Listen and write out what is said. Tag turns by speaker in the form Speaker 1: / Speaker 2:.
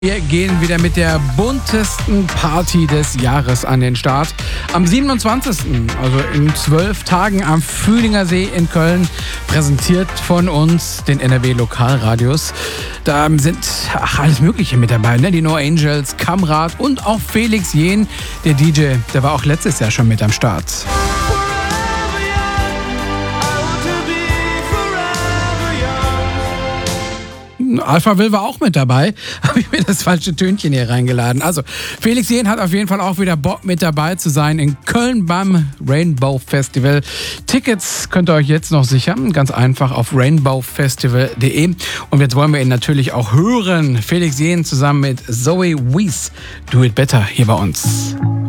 Speaker 1: Wir gehen wieder mit der buntesten Party des Jahres an den Start. Am 27., also in 12 Tagen am Fühlinger See in Köln, präsentiert von uns den NRW Lokalradios. Da sind alles Mögliche mit dabei, ne? Die No Angels, Kamrat und auch Felix Jähn, der DJ, der war auch letztes Jahr schon mit am Start. Alpha Will war auch mit dabei. Habe ich mir das falsche Tönchen hier reingeladen. Also, Felix Jähn hat auf jeden Fall auch wieder Bock mit dabei zu sein in Köln beim Rainbow Festival. Tickets könnt ihr euch jetzt noch sichern. Ganz einfach auf rainbowfestival.de. Und jetzt wollen wir ihn natürlich auch hören. Felix Jähn zusammen mit Zoe Wees. Do It Better hier bei uns.